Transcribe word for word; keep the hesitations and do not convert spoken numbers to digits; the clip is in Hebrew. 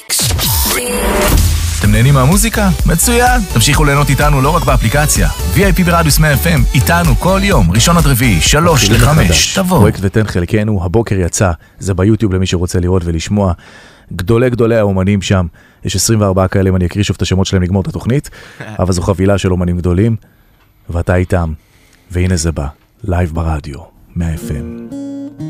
אתם נהנים מהמוזיקה? מצוין! תמשיכו ליהנות איתנו לא רק באפליקציה. וי איי פי ברדיוס מאה אף אם, איתנו כל יום, ראשון עד רביעי, שלוש לחמש, תבוא. פרויקט ותן חלקנו, הבוקר יצא, זה ביוטיוב למי שרוצה לראות ולשמוע. גדולי גדולי האומנים שם, יש עשרים וארבעה כאלה, אם אני אקריא שוב את השמות שלהם לגמור את התוכנית, אבל זו חבילה של אומנים גדולים, ואתה איתם, והנה זה בא, לייב ברדיו, מאה אף אם.